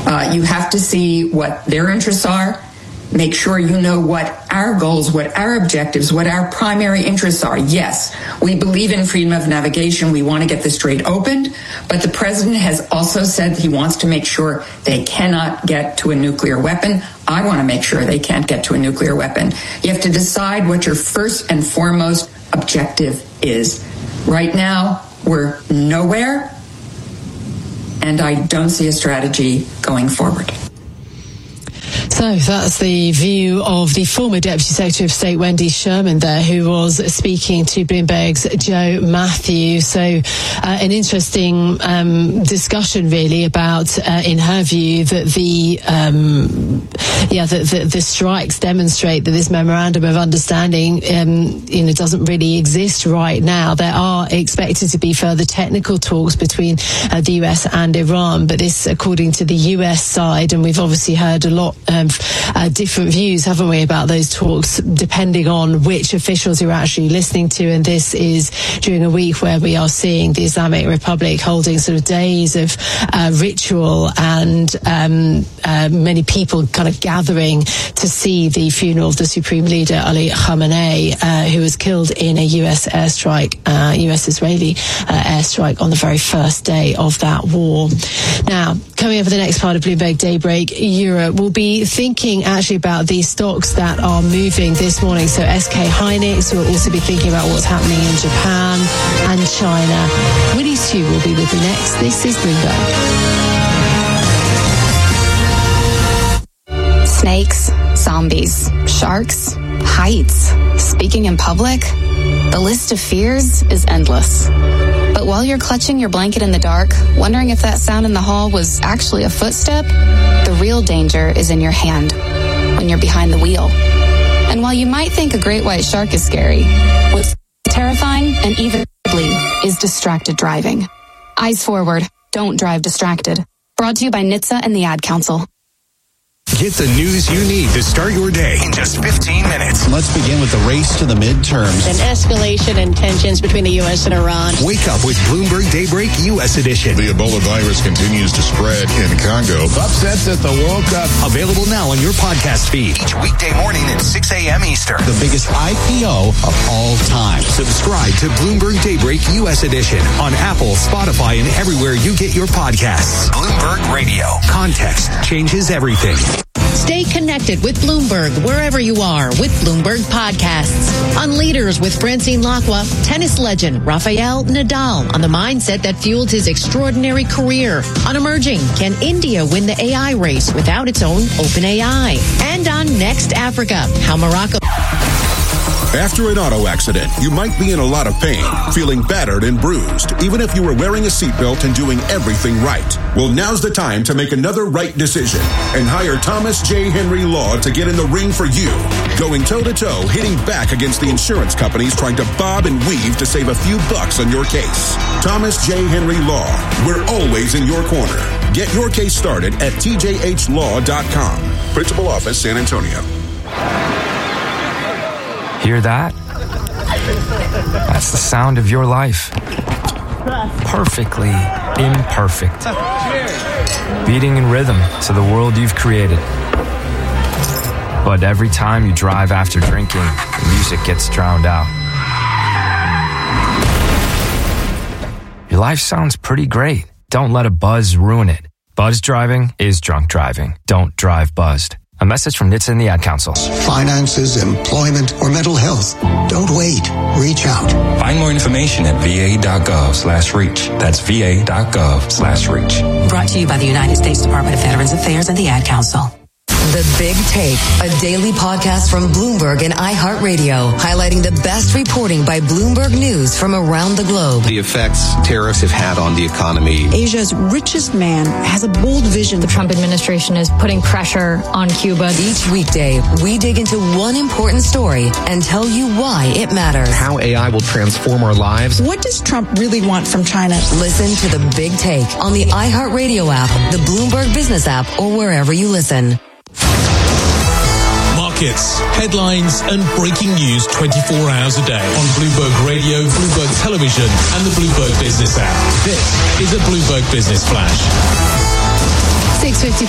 You have to see what their interests are. Make sure you know what our goals, what our objectives, what our primary interests are. Yes, we believe in freedom of navigation. We want to get the strait opened, but the president has also said he wants to make sure they cannot get to a nuclear weapon. I want to make sure they can't get to a nuclear weapon. You have to decide what your first and foremost objective is. Right now, we're nowhere, and I don't see a strategy going forward. So that's the view of the former Deputy Secretary of State, Wendy Sherman, there, who was speaking to Bloomberg's Joe Matthew. So an interesting discussion, really, about, in her view, that the strikes demonstrate that this memorandum of understanding, doesn't really exist right now. There are expected to be further technical talks between the US and Iran, but this, according to the US side, and we've obviously heard a lot of different views, haven't we, about those talks, depending on which officials you're actually listening to. And this is during a week where we are seeing the Islamic Republic holding sort of days of ritual and many people kind of gathering to see the funeral of the Supreme Leader, Ali Khamenei, who was killed in a US airstrike, US-Israeli airstrike on the very first day of that war. Now, coming up for the next part of Bloomberg Daybreak, Europe will be thinking actually about these stocks that are moving this morning. So SK Hynix will also be thinking about what's happening in Japan and China. Willie Hsu will be with me next. This is Bloomberg. Snakes, zombies, sharks, heights, speaking in public. The list of fears is endless. But while you're clutching your blanket in the dark, wondering if that sound in the hall was actually a footstep, the real danger is in your hand, when you're behind the wheel. And while you might think a great white shark is scary, what's terrifying and even deadly is distracted driving. Eyes forward, don't drive distracted. Brought to you by NHTSA and the Ad Council. Get the news you need to start your day in just 15 minutes. Let's begin with the race to the midterms. An escalation in tensions between the U.S. and Iran. Wake up with Bloomberg Daybreak U.S. Edition. The Ebola virus continues to spread in Congo. Upsets at the World Cup. Available now on your podcast feed. Each weekday morning at 6 a.m. Eastern. The biggest IPO of all time. Subscribe to Bloomberg Daybreak U.S. Edition on Apple, Spotify, and everywhere you get your podcasts. Bloomberg Radio. Context changes everything. Stay connected with Bloomberg wherever you are with Bloomberg Podcasts. On Leaders with Francine Lacqua, tennis legend Rafael Nadal on the mindset that fueled his extraordinary career. On Emerging, can India win the AI race without its own OpenAI? And on Next Africa, how Morocco... After an auto accident, you might be in a lot of pain, feeling battered and bruised, even if you were wearing a seatbelt and doing everything right. Well, now's the time to make another right decision and hire Thomas J. Henry Law to get in the ring for you. Going toe-to-toe, hitting back against the insurance companies trying to bob and weave to save a few bucks on your case. Thomas J. Henry Law. We're always in your corner. Get your case started at tjhlaw.com. Principal Office, San Antonio. Hear that? That's the sound of your life. Perfectly imperfect. Beating in rhythm to the world you've created. But every time you drive after drinking, the music gets drowned out. Your life sounds pretty great. Don't let a buzz ruin it. Buzz driving is drunk driving. Don't drive buzzed. A message from NHTSA and the Ad Council. Finances, employment, or mental health. Don't wait. Reach out. Find more information at va.gov/reach. That's va.gov/reach. Brought to you by the United States Department of Veterans Affairs and the Ad Council. The Big Take, a daily podcast from Bloomberg and iHeartRadio, highlighting the best reporting by Bloomberg News from around the globe. The effects tariffs have had on the economy. Asia's richest man has a bold vision. The Trump administration is putting pressure on Cuba. Each weekday, we dig into one important story and tell you why it matters. How AI will transform our lives. What does Trump really want from China? Listen to The Big Take on the iHeartRadio app, the Bloomberg Business app, or wherever you listen. Markets, headlines, and breaking news 24 hours a day on Bloomberg Radio, Bloomberg Television, and the Bloomberg Business app. This is a Bloomberg Business Flash. 6:50.